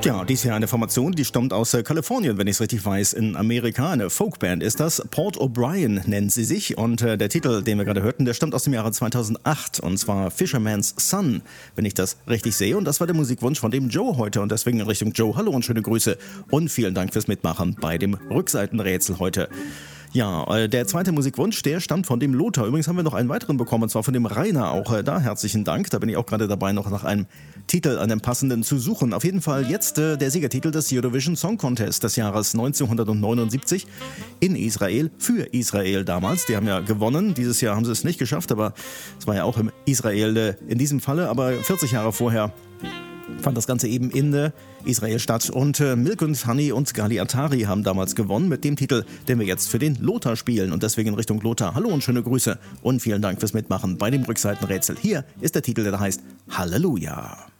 Tja, dies hier eine Formation, die stammt aus Kalifornien, wenn ich es richtig weiß, in Amerika. Eine Folkband ist das. Port O'Brien nennt sie sich und der Titel, den wir gerade hörten, der stammt aus dem Jahre 2008 und zwar Fisherman's Son, wenn ich das richtig sehe. Und das war der Musikwunsch von dem Joe heute und deswegen in Richtung Joe. Hallo und schöne Grüße und vielen Dank fürs Mitmachen bei dem Rückseitenrätsel heute. Ja, der zweite Musikwunsch, der stammt von dem Lothar. Übrigens haben wir noch einen weiteren bekommen, und zwar von dem Rainer. Auch da herzlichen Dank. Da bin ich auch gerade dabei, noch nach einem Titel, einem passenden zu suchen. Auf jeden Fall jetzt der Siegertitel des Eurovision Song Contest des Jahres 1979 in Israel, für Israel damals. Die haben ja gewonnen. Dieses Jahr haben sie es nicht geschafft, aber es war ja auch in Israel in diesem Falle. Aber 40 Jahre vorher fand das Ganze eben in Israel statt. Und Milk und Honey und Gali Atari haben damals gewonnen mit dem Titel, den wir jetzt für den Lothar spielen. Und deswegen in Richtung Lothar. Hallo und schöne Grüße und vielen Dank fürs Mitmachen bei dem Rückseitenrätsel. Hier ist der Titel, der da heißt Halleluja.